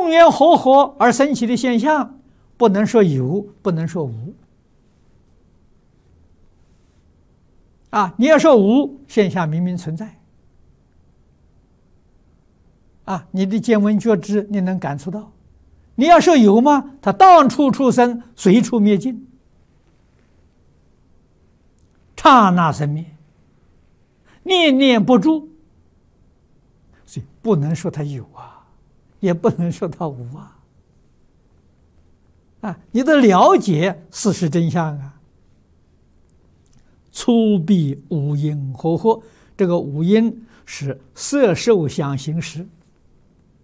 众缘和合而生起的现象，不能说有，不能说无。你要说无，现象明明存在。你的见闻觉知你能感触到。你要说有吗？它当处出生，随处灭尽，刹那生灭，念念不住。所以不能说它有也不能说它无你得了解事实真相粗鄙无因和合，这个无因是色受想行识。